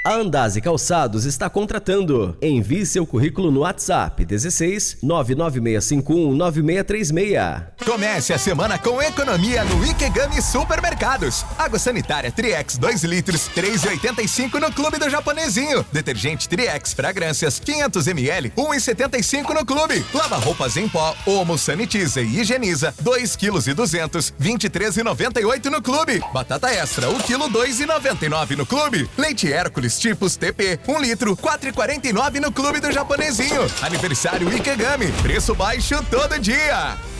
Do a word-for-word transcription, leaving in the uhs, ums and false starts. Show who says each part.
Speaker 1: A Andaz e Calçados está contratando. Envie seu currículo no WhatsApp dezesseis nove nove seis cinco um nove seis três seis.
Speaker 2: Comece a semana com economia no Ikegami Supermercados. Água sanitária Triex dois litros, três reais e oitenta e cinco no Clube do Japonesinho. Detergente Triex Fragrâncias quinhentos mililitros, um real e setenta e cinco no Clube. Lava roupas em pó, Omo sanitiza e higieniza, dois quilos e duzentos, vinte e três reais e noventa e oito no Clube. Batata extra, o quilo dois reais e noventa e nove no Clube. Leite Hércules tipos T P, um litro, quatro reais e quarenta e nove no Clube do Japonesinho. Aniversário Ikegami, preço baixo todo dia.